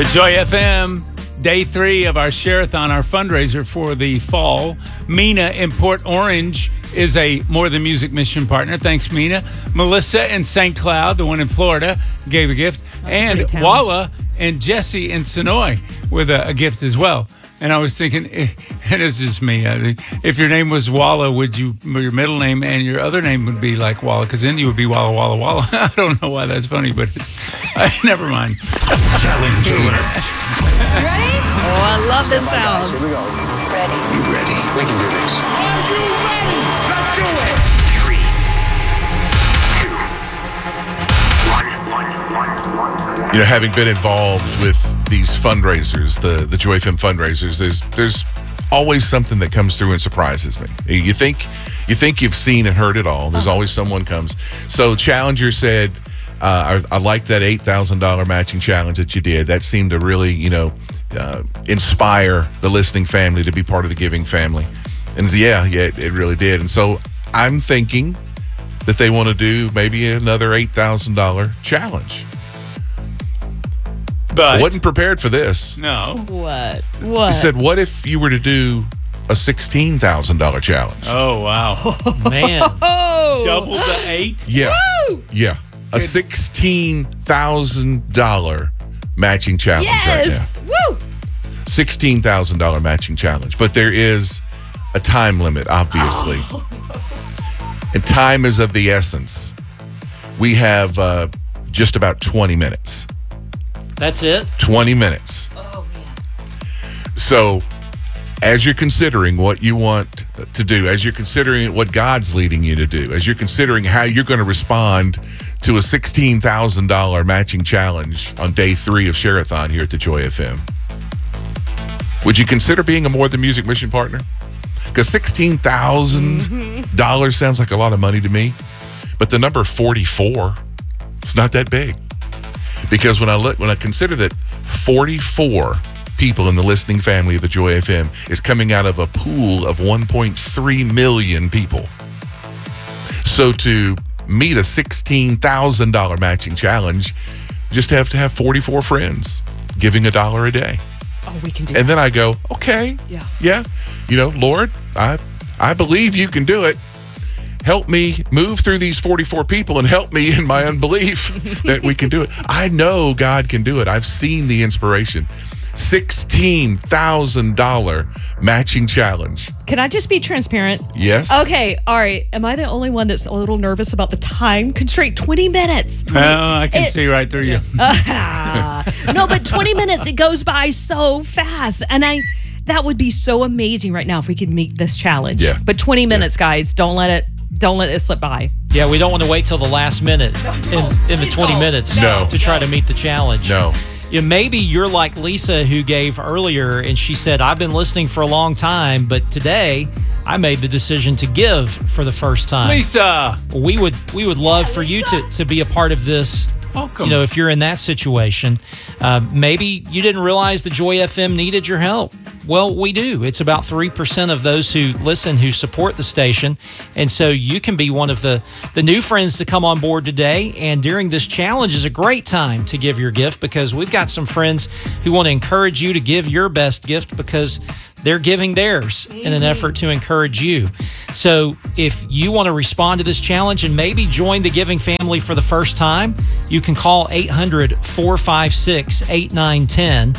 The Joy FM, day 3 of our Share-a-thon, our fundraiser for the fall. Mina in Port Orange is a More Than Music mission partner. Thanks, Mina. Melissa in St. Cloud, the one in Florida, gave a gift. And Walla and Jesse in Sonoy with a gift as well. And I was thinking, and it's just me, if your name was Walla, would your middle name and your other name would be like Walla? Because then you would be Walla, Walla, Walla. I don't know why that's funny, but never mind. Challenge alert. Ready? Oh, I love this sound. Here we go. Ready? You ready? We can do this. Are you ready? Let's do it. 3, 2, 1. Having been involved with these fundraisers, the Joy FM fundraisers, there's always something that comes through and surprises me. You think you've seen and heard it all. There's always someone comes. So Challenger said, I liked that $8,000 matching challenge that you did. That seemed to really, inspire the listening family to be part of the giving family. And yeah, it really did. And so I'm thinking that they want to do maybe another $8,000 challenge. But I wasn't prepared for this. No. What? He said, what if you were to do a $16,000 challenge? Oh, wow. Man. Oh! Double the 8? Yeah. Woo! Yeah. A $16,000 matching challenge Yes! right now. Woo! $16,000 matching challenge. But there is a time limit, obviously. And time is of the essence. We have just about 20 minutes. That's it? 20 minutes. Oh, man. So, as you're considering what you want to do, as you're considering what God's leading you to do, as you're considering how you're going to respond to a $16,000 matching challenge on day 3 of Share-a-thon here at the Joy FM, would you consider being a More Than Music mission partner? Because $16,000 sounds like a lot of money to me, but the number 44 is not that big. Because when I consider that 44 people in the listening family of the Joy FM is coming out of a pool of 1.3 million people. So to meet a $16,000 matching challenge, you just have to have 44 friends giving $1 a day. Oh, we can do And that. then I go, okay, Yeah. Lord, I believe you can do it. Help me move through these 44 people and help me in my unbelief that we can do it. I know God can do it. I've seen the inspiration. $16,000 matching challenge. Can I just be transparent? Yes. Okay, all right. Am I the only one that's a little nervous about the time constraint? 20 minutes. Well, I can see right through you. No, but 20 minutes, it goes by so fast. And that would be so amazing right now if we could meet this challenge. Yeah. But 20 minutes, guys, don't let it slip by. Yeah, we don't want to wait till the last minute in the 20 minutes No. to try to meet the challenge. No. Maybe you're like Lisa, who gave earlier, and she said, I've been listening for a long time, but today I made the decision to give for the first time. Lisa. We would love for you to be a part of this. Welcome. If you're in that situation, maybe you didn't realize the Joy FM needed your help. Well, we do. It's about 3% of those who listen who support the station. And so you can be one of the new friends to come on board today. And during this challenge is a great time to give your gift, because we've got some friends who want to encourage you to give your best gift because they're giving theirs in an effort to encourage you. So if you want to respond to this challenge and maybe join the giving family for the first time, you can call 800-456-8910,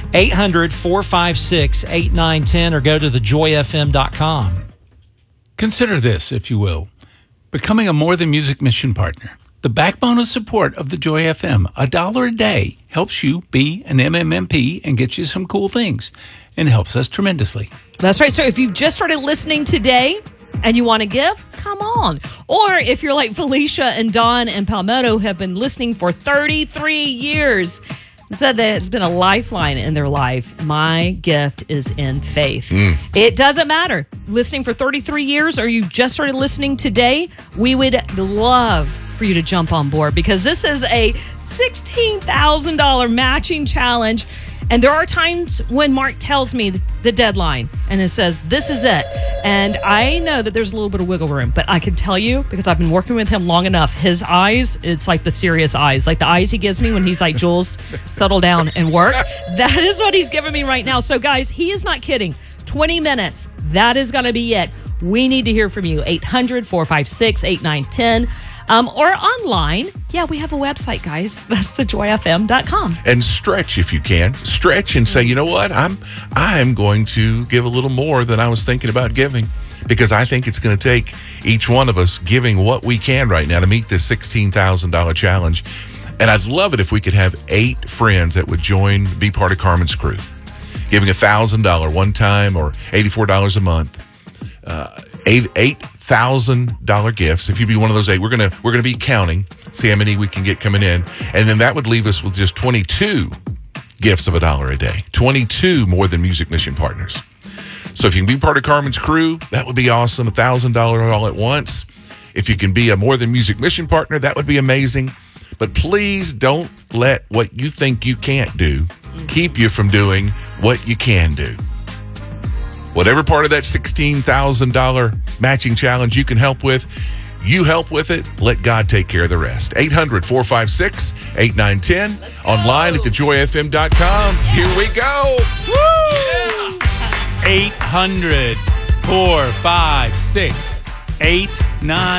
800-456-8910, or go to thejoyfm.com. Consider this, if you will. Becoming a More Than Music mission partner. The backbone of support of the Joy FM. $1 a day helps you be an MMMP and get you some cool things, and helps us tremendously. That's right. So if you've just started listening today and you want to give, come on. Or if you're like Felicia and Don and Palmetto, have been listening for 33 years and said that it's been a lifeline in their life, my gift is in faith. It doesn't matter. Listening for 33 years or you just started listening today, we would love for you to jump on board, because this is a $16,000 matching challenge. And there are times when Mark tells me the deadline and it says, this is it. And I know that there's a little bit of wiggle room, but I can tell you, because I've been working with him long enough, his eyes, it's like the serious eyes, like the eyes he gives me when he's like, Jules, settle down and work. That is what he's giving me right now. So guys, he is not kidding. 20 minutes. That is going to be it. We need to hear from you. 800-456-8910. Or online. Yeah, we have a website, guys. That's thejoyfm.com. And stretch if you can. Stretch and say, you know what? I am going to give a little more than I was thinking about giving, because I think it's going to take each one of us giving what we can right now to meet this $16,000 challenge. And I'd love it if we could have 8 friends that would be part of Carmen's crew, giving $1,000 one time or $84 a month. $8,000 gifts. If you be one of those 8, we're gonna be counting, see how many we can get coming in, and then that would leave us with just 22 gifts of $1 a day. 22 More Than Music Mission partners. So if you can be part of Carmen's crew, that would be awesome. $1,000 all at once. If you can be a More Than Music Mission partner, that would be amazing. But please don't let what you think you can't do keep you from doing what you can do. Whatever part of that $16,000 matching challenge you can help with, you help with it. Let God take care of the rest. 800-456-8910. Online at thejoyfm.com. Here we go. Woo! 800-456-8910.